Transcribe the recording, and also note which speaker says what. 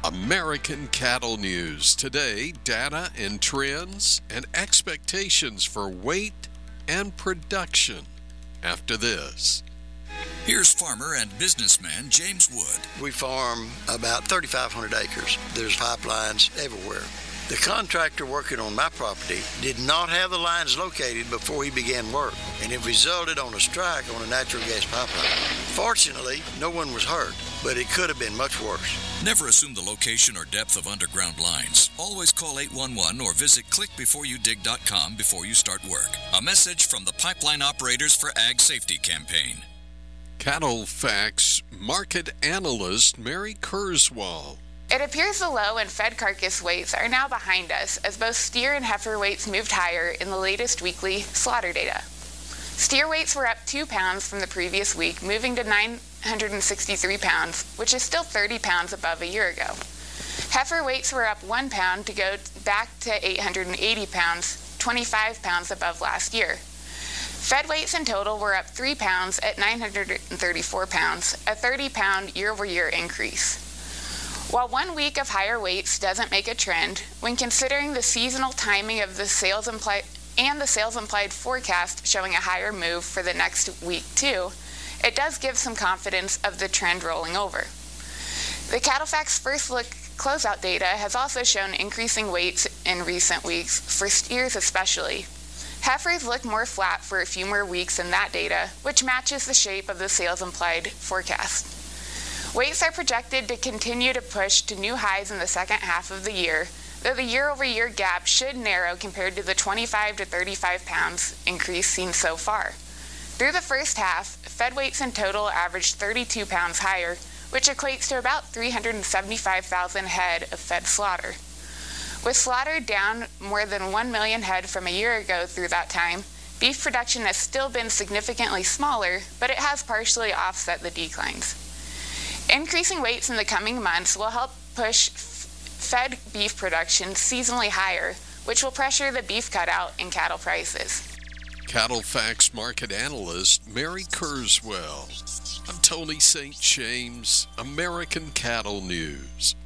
Speaker 1: American Cattle News. Today, data and trends and expectations for weight and production. After this.
Speaker 2: Here's farmer and businessman James Wood.
Speaker 3: We farm about 3,500 acres. There's pipelines everywhere. The contractor working on my property did not have the lines located before he began work, and it resulted on a strike on a natural gas pipeline. Fortunately, no one was hurt, but it could have been much worse.
Speaker 2: Never assume the location or depth of underground lines. Always call 811 or visit clickbeforeyoudig.com before you start work. A message from the Pipeline Operators for Ag Safety campaign.
Speaker 1: Cattle Facts market analyst Mary Kurzweil.
Speaker 4: It appears the low and fed carcass weights are now behind us as both steer and heifer weights moved higher in the latest weekly slaughter data. Steer weights were up 2 pounds from the previous week, moving to 963 pounds, which is still 30 pounds above a year ago. Heifer weights were up 1 pound to go back to 880 pounds, 25 pounds above last year. Fed weights in total were up 3 pounds at 934 pounds, a 30-pound year-over-year increase. While 1 week of higher weights doesn't make a trend, when considering the seasonal timing of the sales implied forecast showing a higher move for the next week too, it does give some confidence of the trend rolling over. The Cattle Facts First Look closeout data has also shown increasing weights in recent weeks, for steers especially. Heifers look more flat for a few more weeks in that data, which matches the shape of the sales implied forecast. Weights are projected to continue to push to new highs in the second half of the year, though the year-over-year gap should narrow compared to the 25 to 35 pounds increase seen so far. Through the first half, fed weights in total averaged 32 pounds higher, which equates to about 375,000 head of fed slaughter. With slaughter down more than 1 million head from a year ago through that time, beef production has still been significantly smaller, but it has partially offset the declines. Increasing weights in the coming months will help push fed beef production seasonally higher, which will pressure the beef cutout and cattle prices.
Speaker 1: Cattle Facts market analyst Mary Kurzweil. I'm Tony St. James, American Cattle News.